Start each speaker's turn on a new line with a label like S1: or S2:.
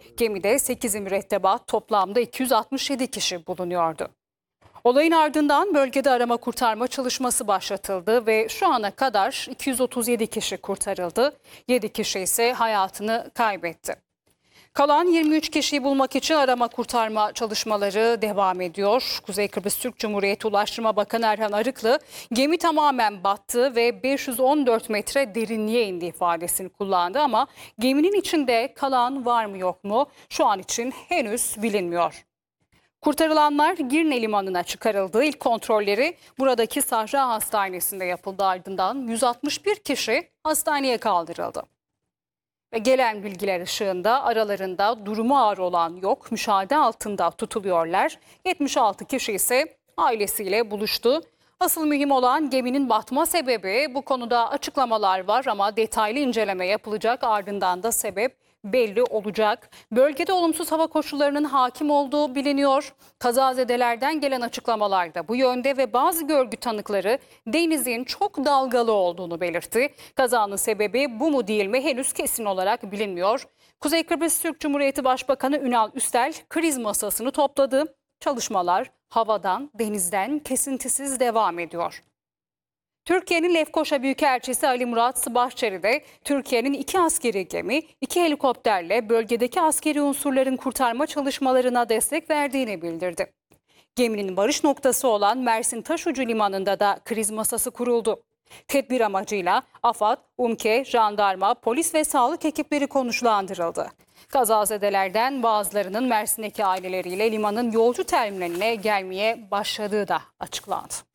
S1: Gemide 8 mürettebat, toplamda 267 kişi bulunuyordu. Olayın ardından bölgede arama kurtarma çalışması başlatıldı ve şu ana kadar 237 kişi kurtarıldı. 7 kişi ise hayatını kaybetti. Kalan 23 kişiyi bulmak için arama kurtarma çalışmaları devam ediyor. Kuzey Kıbrıs Türk Cumhuriyeti Ulaştırma Bakanı Erhan Arıklı, gemi tamamen battı ve 514 metre derinliğe indi ifadesini kullandı ama geminin içinde kalan var mı yok mu şu an için henüz bilinmiyor. Kurtarılanlar Girne Limanı'na çıkarıldı. İlk kontrolleri buradaki Sahra Hastanesi'nde yapıldı, ardından 161 kişi hastaneye kaldırıldı. Ve gelen bilgiler ışığında aralarında durumu ağır olan yok, müşahede altında tutuluyorlar. 76 kişi ise ailesiyle buluştu. Asıl mühim olan geminin batma sebebi, bu konuda açıklamalar var ama detaylı inceleme yapılacak, ardından da sebep belli olacak. Bölgede olumsuz hava koşullarının hakim olduğu biliniyor. Kazazedelerden gelen açıklamalar da bu yönde ve bazı görgü tanıkları denizin çok dalgalı olduğunu belirtti. Kazanın sebebi bu mu değil mi henüz kesin olarak bilinmiyor. Kuzey Kıbrıs Türk Cumhuriyeti Başbakanı Ünal Üstel kriz masasını topladı. Çalışmalar havadan, denizden kesintisiz devam ediyor. Türkiye'nin Lefkoşa Büyükelçisi Ali Murat Bahçeli de Türkiye'nin 2 askeri gemi, 2 helikopterle bölgedeki askeri unsurların kurtarma çalışmalarına destek verdiğini bildirdi. Geminin varış noktası olan Mersin Taşucu Limanı'nda da kriz masası kuruldu. Tedbir amacıyla AFAD, UMKE, jandarma, polis ve sağlık ekipleri konuşlandırıldı. Kazazedelerden bazılarının Mersin'deki aileleriyle limanın yolcu terminaline gelmeye başladığı da açıklandı.